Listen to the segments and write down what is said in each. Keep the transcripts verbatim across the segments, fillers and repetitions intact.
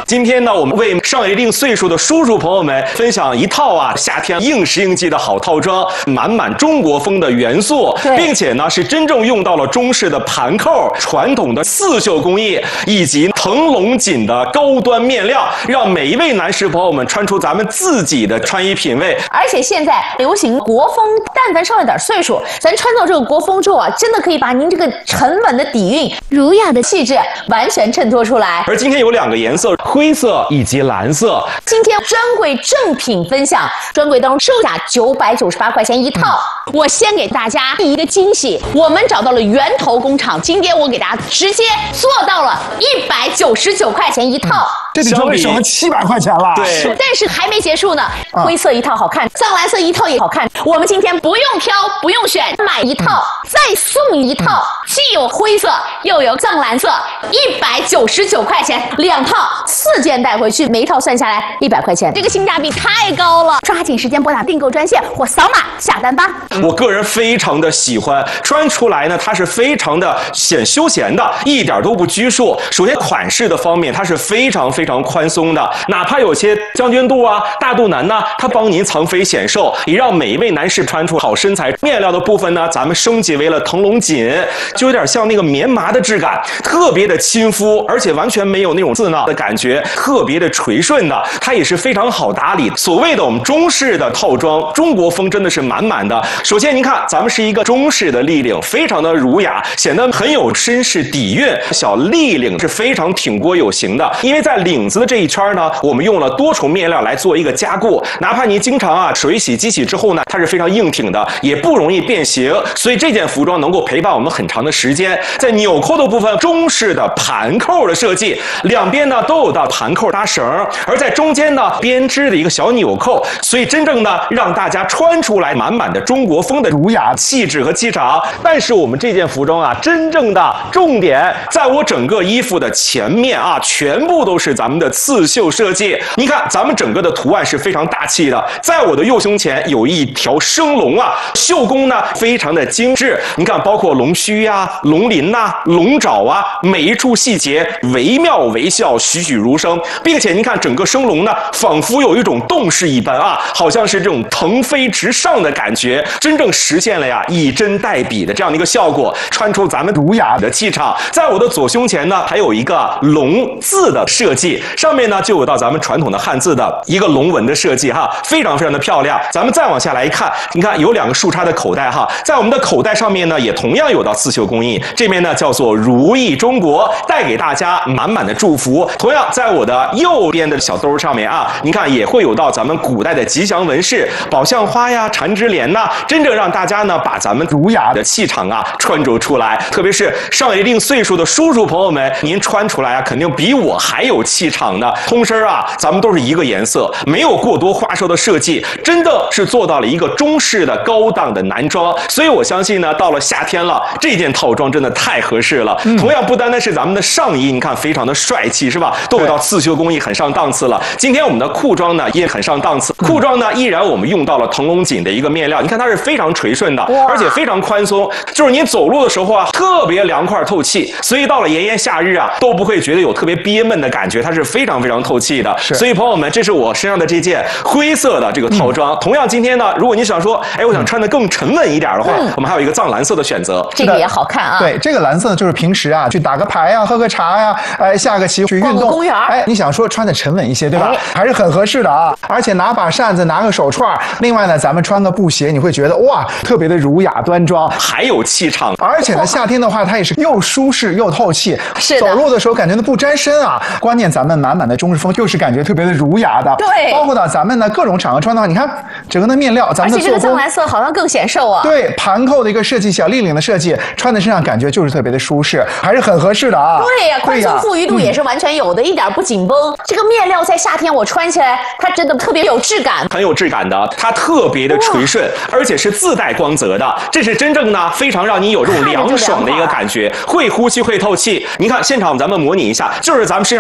今天呢，我们为上一定岁数的叔叔朋友们分享一套啊夏天应时应季的好套装，满满中国风的元素，并且呢是真正用到了中式的盘扣、传统的刺绣工艺以及腾龙锦的高端面料，让每一位男士朋友们穿出咱们自己的穿衣品味。 而且现在流行国风，但凡上了点岁数，咱穿到这个国风之后啊，真的可以把您这个沉稳的底蕴、儒雅的气质完全衬托出来。 而今天有两个颜色，灰色以及蓝色。 今天专柜正品分享，专柜当中售价九百九十八块钱一套。嗯、我先给大家一个惊喜，我们找到了源头工厂，今天我给大家直接做到了一百九十九块钱一套。嗯这得就省了七百块钱了。 对， 但是还没结束呢。灰色一套好看，藏蓝色一套也好看。我们今天不用挑，不用选，买一套、嗯、再送一套，既有灰色又有藏蓝色，一百九十九块钱两套，四件带回去，每一套算下来一百块钱，这个性价比太高了。抓紧时间拨打订购专线或扫码下单吧。 我个人非常的喜欢，穿出来呢，它是非常的显休闲的，一点都不拘束。首先款式的方面，它是非常非常。非常宽松的，哪怕有些将军肚啊、大肚腩呢，它帮您藏肥显瘦，也让每一位男士穿出好身材。面料的部分呢，咱们升级为了腾龙锦，就有点像那个棉麻的质感，特别的亲肤，而且完全没有那种刺挠的感觉，特别的垂顺的，它也是非常好打理。所谓的我们中式的套装，中国风真的是满满的。首先您看，咱们是一个中式的立领，非常的儒雅，显得很有绅士底蕴。小立领是非常挺郭有型的，因为在领领子的这一圈呢，我们用了多重面料来做一个加固，哪怕你经常啊水洗机洗之后呢，它是非常硬挺的，也不容易变形，所以这件服装能够陪伴我们很长的时间。在纽扣的部分，中式的盘扣的设计，两边呢都有到盘扣搭绳，而在中间呢编织的一个小纽扣，所以真正的让大家穿出来满满的中国风的儒雅气质和气场。但是我们这件服装啊，真正的重点在我整个衣服的前面啊，全部都是咱们的刺绣设计。你看咱们整个的图案是非常大气的，在我的右胸前有一条生龙啊，绣工呢非常的精致。你看包括龙须呀、啊、龙鳞呐、啊、龙爪啊，每一处细节惟妙惟肖，栩栩如生，并且您看整个生龙呢，仿佛有一种动势一般啊，好像是这种腾飞直上的感觉，真正实现了呀以真代笔的这样的一个效果，穿出咱们儒雅的气场。在我的左胸前呢，还有一个龙字的设计，上面呢就有到咱们传统的汉字的一个龙纹的设计哈，非常非常的漂亮。咱们再往下来一看，你看有两个竖插的口袋哈，在我们的口袋上面呢，也同样有到刺绣工艺，这边呢叫做如意中国，带给大家满满的祝福。同样在我的右边的小兜上面啊，你看也会有到咱们古代的吉祥纹饰，宝相花呀、缠枝莲呐，真正让大家呢把咱们儒雅的气场啊穿着出来。特别是上一定岁数的叔叔朋友们，您穿出来啊，肯定比我还有气场呢。通身啊，咱们都是一个颜色，没有过多花哨的设计，真的是做到了一个中式的高档的男装。所以我相信呢，到了夏天了，这件套装真的太合适了。嗯、同样不单单是咱们的上衣，你看非常的帅气，是吧？都有到刺绣工艺，很上档次了。今天我们的裤装呢也很上档次，裤装呢依然我们用到了腾龙锦的一个面料，你看它是非常垂顺的，而且非常宽松，就是你走路的时候啊特别凉快透气，所以到了炎炎夏日啊都不会觉得有特别憋闷的感觉，它是非常非常透气的。所以朋友们，这是我身上的这件灰色的这个套装。嗯、同样今天呢，如果你想说，哎，我想穿得更沉稳一点的话，嗯、我们还有一个藏蓝色的选择， 这个也好看啊。 对，这个蓝色就是平时啊去打个牌呀、啊、喝个茶呀、啊，哎下个棋去运动， 公园， 哎你想说穿的沉稳一些，对吧？哎、还是很合适的啊。而且拿把扇子，拿个手串，另外呢，咱们穿个布鞋，你会觉得哇，特别的儒雅端庄， 还有气场。 而且呢，夏天的话，它也是又舒适又透气， 是走路的时候感觉都不沾身啊。关键咱们满满的中式风，又是感觉特别的儒雅的。 对， 包括呢咱们呢各种场合穿的话，你看整个的面料，咱们的做工，而且这个藏蓝色好像更显瘦啊。 对，盘扣的一个设计，小立领的设计，穿在身上感觉就是特别的舒适，还是很合适的啊。 对呀、啊，宽松富裕度也是完全有的，嗯、一点不紧绷。这个面料在夏天我穿起来，它真的特别有质感， 很有质感的，它特别的垂顺，而且是自带光泽的，这是真正呢非常让你有这种凉爽的一个感觉，会呼吸会透气。你看现场咱们模拟一下，就是咱们身上出汗了。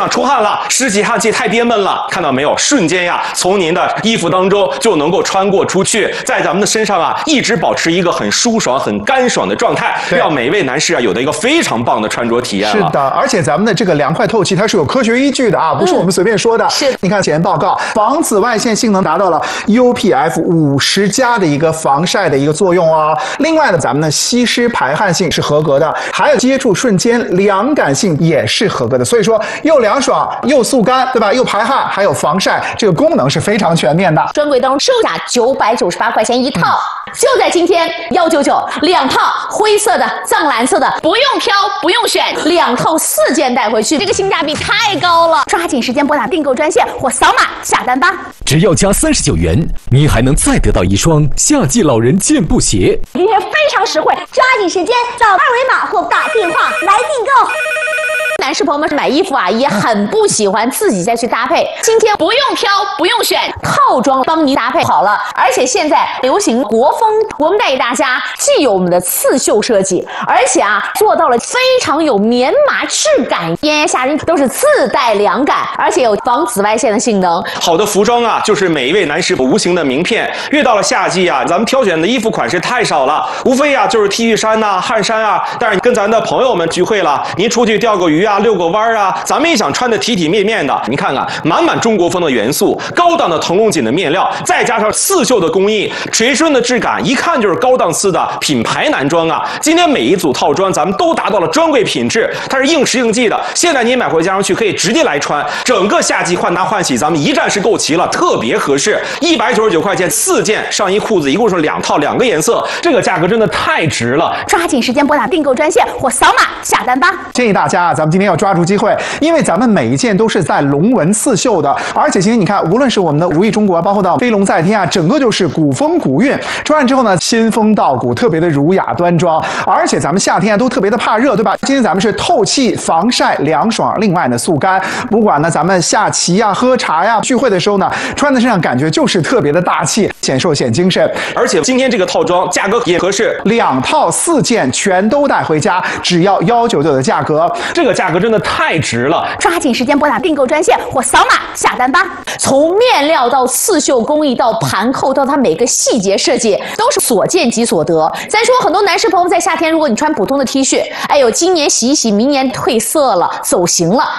了，湿气汗气太憋闷了，看到没有？瞬间呀，从您的衣服当中就能够穿过出去，在咱们的身上啊，一直保持一个很舒爽、很干爽的状态，让每一位男士啊有的一个非常棒的穿着体验了。 是的，而且咱们的这个凉快透气，它是有科学依据的啊，不是我们随便说的。 嗯、是， 你看检验报告，防紫外线性能达到了 U P F 五十加的一个防晒的一个作用哦。另外呢，咱们的吸湿排汗性是合格的，还有接触瞬间凉感性也是合格的。所以说，又凉爽又速干，对吧？又排汗，还有防晒，这个功能是非常全面的。 专柜当中售价九百九十八块钱一套，嗯、就在今天一九九两套灰色的、藏蓝色的，不用挑，不用选，两套四件带回去，这个性价比太高了！抓紧时间拨打订购专线或扫码下单吧。 只要加三十九元，您还能再得到一双夏季老人健步鞋。 今天非常实惠，抓紧时间扫二维码或打电话来订购。 男士朋友们买衣服啊，也很不喜欢自己再去搭配。今天不用挑，不用选，套装帮您搭配好了。而且现在流行国风，我们带给大家既有我们的刺绣设计，而且啊做到了非常有棉麻质感，炎炎夏日都是自带凉感，而且有防紫外线的性能。 好的服装啊，就是每一位男士无形的名片。越到了夏季啊，咱们挑选的衣服款式太少了，无非啊就是 T 恤衫呐、啊、汗衫啊。但是跟咱的朋友们聚会了，您出去钓个鱼啊、遛个弯啊，咱们也想穿的体体面面的。你看看，满满中国风的元素，高档的腾龙锦的面料，再加上刺绣的工艺，垂顺的质感，一看就是高档次的品牌男装啊。今天每一组套装，咱们都达到了专柜品质，它是应时应季的。现在您买回家上去可以直接来穿，整个夏季换搭换洗，咱们一站式购齐了，特别合适。一百九十九块钱四件上衣裤子，一共是两套，两个颜色，这个价格真的太值了。 抓紧时间拨打订购专线或扫码下单吧。 建议大家啊，咱们今天要抓住机会，因为咱们每一件都是在龙纹刺绣的，而且今天你看，无论是我们的如意中国，包括到飞龙在天啊，整个就是古风古韵。穿上之后呢，仙风道骨，特别的儒雅端庄。而且咱们夏天啊都特别的怕热，对吧？今天咱们是透气、防晒、凉爽，另外呢速干。不管呢咱们下棋呀、喝茶呀、聚会的时候呢，穿在身上感觉就是特别的大气，显瘦显精神。 而且今天这个套装价格也合适， 两套四件全都带回家，只要一九九的价格， 这个价格真的太值了。 抓紧时间拨打订购专线或扫码下单吧。从面料到刺绣工艺到盘扣到它每个细节设计，都是所见即所得。咱说很多男士朋友在夏天，如果你穿普通的 T 恤，哎呦，今年洗一洗，明年褪色了、走形了，